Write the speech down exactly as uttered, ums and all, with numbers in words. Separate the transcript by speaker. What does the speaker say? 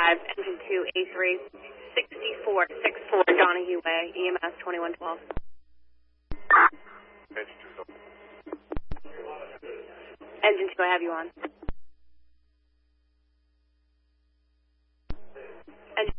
Speaker 1: five, engine two, A three, sixty-four sixty-four Donahue Way, E M S twenty-one twelve.
Speaker 2: Engine two.
Speaker 1: Engine two, I have you on. Engine